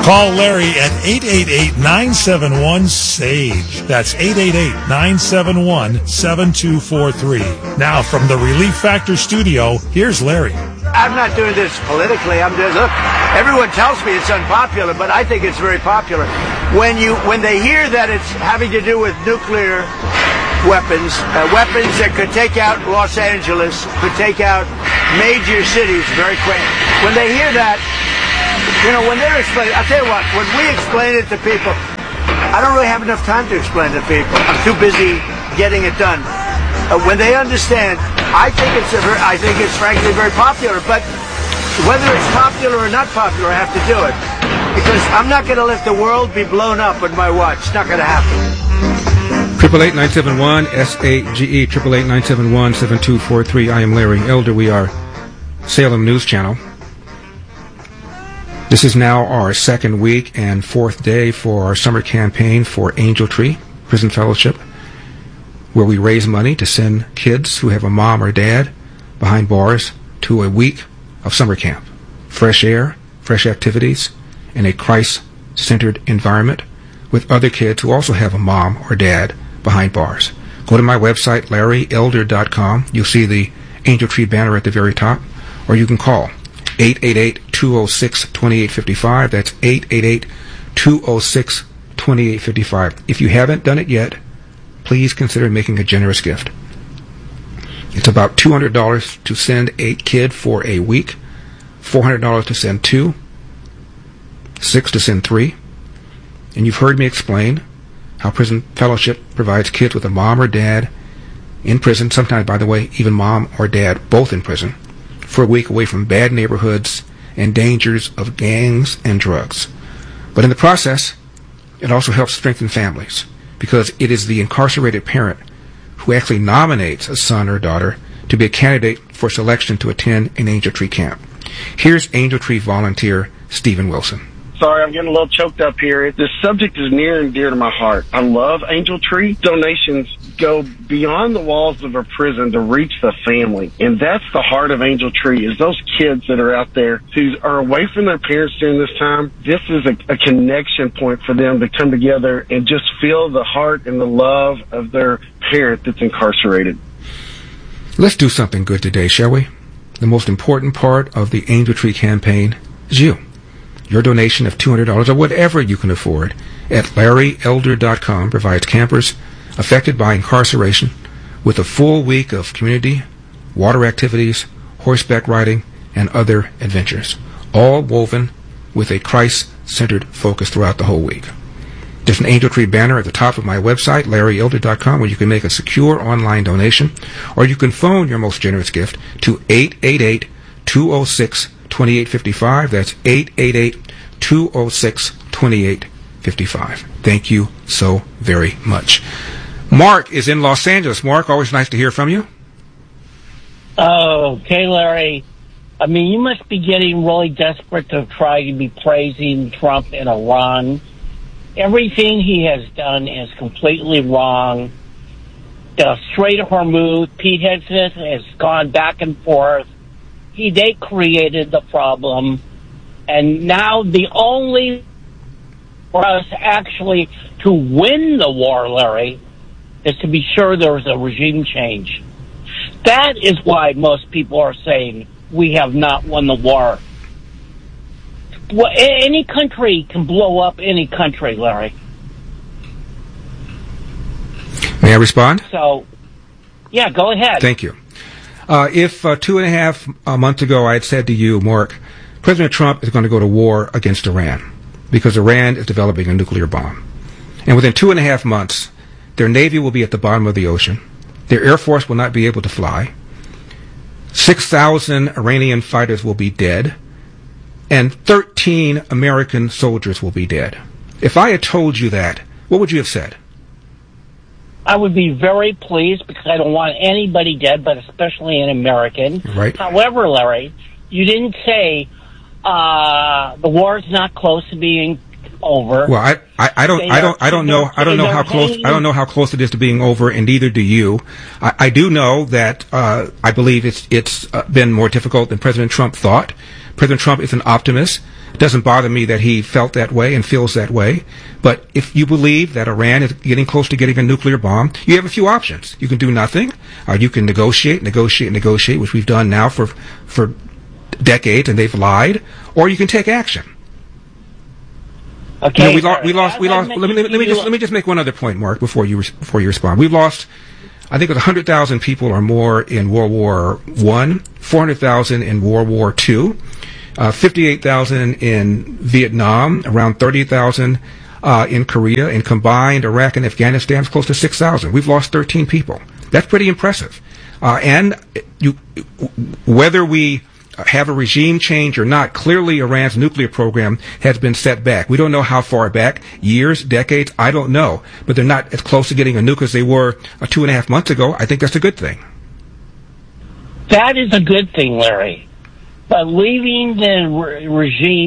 Call Larry at 888-971-SAGE. That's 888-971-7243. Now, from the Relief Factor studio, here's Larry. I'm not doing this politically. Look, everyone tells me it's unpopular, but I think it's very popular. When they hear that it's having to do with nuclear weapons that could take out Los Angeles, could take out major cities very quick. When they hear that, when they're explaining, I'll tell you what, when we explain it to people, I don't really have enough time to explain it to people. I'm too busy getting it done. When they understand, I think it's frankly very popular, but whether it's popular or not popular, I have to do it. Because I'm not going to let the world be blown up with my watch. It's not going to happen. 888-971-SAGE, 888-971-7243. I am Larry Elder. We are Salem News Channel. This is now our second week and fourth day for our summer campaign for Angel Tree Prison Fellowship, where we raise money to send kids who have a mom or dad behind bars to a week of summer camp. Fresh air, fresh activities, in a Christ-centered environment with other kids who also have a mom or dad behind bars. Go to my website, LarryElder.com. You'll see the Angel Tree banner at the very top, or you can call 888-206-2855. That's 888-206-2855. If you haven't done it yet, please consider making a generous gift. It's about $200 to send a kid for a week, $400 to send two, $6 to send three. And you've heard me explain how Prison Fellowship provides kids with a mom or dad in prison, sometimes, by the way, even mom or dad both in prison, for a week away from bad neighborhoods and dangers of gangs and drugs. But in the process, it also helps strengthen families, because it is the incarcerated parent who actually nominates a son or daughter to be a candidate for selection to attend an Angel Tree camp. Here's Angel Tree volunteer Stephen Wilson. Sorry, I'm getting a little choked up here. This subject is near and dear to my heart. I love Angel Tree. Donations go beyond the walls of a prison to reach the family. And that's the heart of Angel Tree, is those kids that are out there who are away from their parents during this time. This is a connection point for them to come together and just feel the heart and the love of their parent that's incarcerated. Let's do something good today, shall we? The most important part of the Angel Tree campaign is you. Your donation of $200 or whatever you can afford at LarryElder.com provides campers affected by incarceration with a full week of community, water activities, horseback riding, and other adventures, all woven with a Christ-centered focus throughout the whole week. There's an Angel Tree banner at the top of my website, LarryElder.com, where you can make a secure online donation, or you can phone your most generous gift to 888-206-2855. That's 888-206-2855. Thank you so very much. Mark is in Los Angeles. Mark, always nice to hear from you. Oh, okay, Larry. I mean, you must be getting really desperate to try to be praising Trump and Iran. Everything he has done is completely wrong. The Strait of Hormuz, Pete Hegseth has gone back and forth. They created the problem. And now the only for us actually to win the war, Larry, is to be sure there is a regime change. That is why most people are saying we have not won the war. Well, any country can blow up any country, Larry. May I respond? So, yeah, go ahead. Thank you. If 2.5 months ago I had said to you, Mark, President Trump is going to go to war against Iran because Iran is developing a nuclear bomb. And within 2.5 months, their Navy will be at the bottom of the ocean. Their Air Force will not be able to fly. 6,000 Iranian fighters will be dead. And 13 American soldiers will be dead. If I had told you that, what would you have said? I would be very pleased because I don't want anybody dead, but especially an American. Right. However, Larry, you didn't say the war is not close to being over. Well, I don't know how close it is to being over, and neither do you. I do know that I believe it's been more difficult than President Trump thought. President Trump is an optimist. Doesn't bother me that he felt that way and feels that way. But if you believe that Iran is getting close to getting a nuclear bomb, you have a few options. You can do nothing, or you can negotiate, which we've done now for decades, and they've lied, or you can take action. Okay. We lost. Let me just make one other point, Mark, before you respond. We've lost, I think it was 100,000 people or more in World War I, 400,000 in World War II, 58,000 in Vietnam, around 30,000 in Korea, and combined Iraq and Afghanistan is close to 6,000. We've lost 13 people. That's pretty impressive. Whether we have a regime change or not, clearly Iran's nuclear program has been set back. We don't know how far back, years, decades, I don't know. But they're not as close to getting a nuke as they were 2.5 months ago. I think that's a good thing. That is a good thing, Larry. But leaving the regime